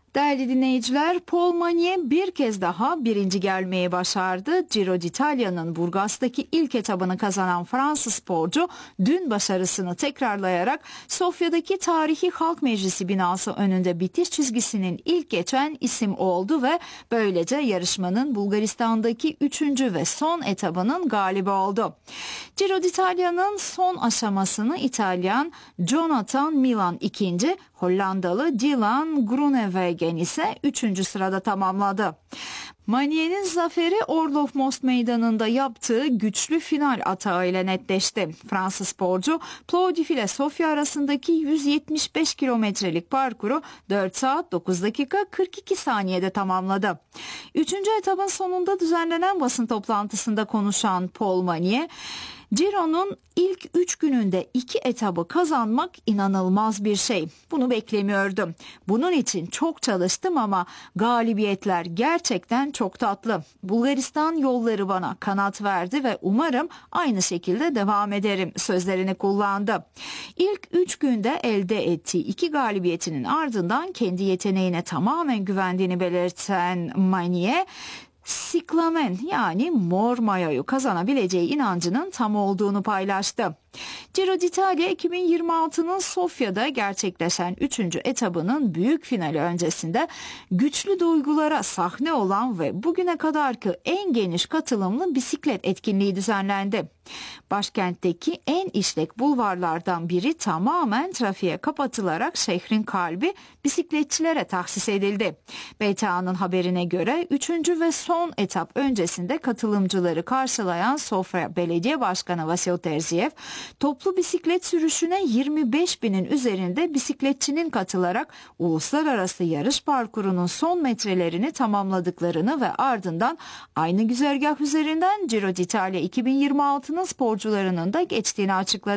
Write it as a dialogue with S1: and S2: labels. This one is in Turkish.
S1: Değerli dinleyiciler, Paul Magnier bir kez daha birinci gelmeyi başardı. Giro d'Italia'nın Burgas'taki ilk etabını kazanan Fransız sporcu dün başarısını tekrarlayarak Sofya'daki tarihi Halk Meclisi binası önünde bitiş çizgisinin ilk geçen isim oldu ve böylece yarışmanın Bulgaristan'daki 3. ve son etabının galibi oldu. Giro d'Italia'nın son aşamasını İtalyan Jonathan Milan ikinci, Hollandalı Dylan Groenewegen ise 3. sırada tamamladı. Magnier'in zaferi Orloff Most Meydanı'nda yaptığı güçlü final atağıyla netleşti. Fransız sporcu Plovdiv ile Sofya arasındaki 175 kilometrelik parkuru 4 saat 9 dakika 42 saniyede tamamladı. 3. etapın sonunda düzenlenen basın toplantısında konuşan Paul Magnier, Giro'nun ilk 3 gününde 2 etabı kazanmak inanılmaz bir şey. Bunu beklemiyordum. Bunun için çok çalıştım ama galibiyetler gerçekten çok tatlı. Bulgaristan yolları bana kanat verdi ve umarım aynı şekilde devam ederim sözlerini kullandı. İlk 3 günde elde ettiği 2 galibiyetinin ardından kendi yeteneğine tamamen güvendiğini belirten Magnier, siklamen yani mor mayoyu kazanabileceği inancının tam olduğunu paylaştı. Giro d'Italia 2026'nın Sofya'da gerçekleşen 3. etabının büyük finali öncesinde güçlü duygulara sahne olan ve bugüne kadarki en geniş katılımlı bisiklet etkinliği düzenlendi. Başkentteki en işlek bulvarlardan biri tamamen trafiğe kapatılarak şehrin kalbi bisikletçilere tahsis edildi. BTA'nın haberine göre 3. ve son etap öncesinde katılımcıları karşılayan Sofya Belediye Başkanı Vasil Terziev, toplu bisiklet sürüşüne 25 binin üzerinde bisikletçinin katılarak uluslararası yarış parkurunun son metrelerini tamamladıklarını ve ardından aynı güzergah üzerinden Giro d'Italia 2026'nın sporcularının da geçtiğini açıkladı.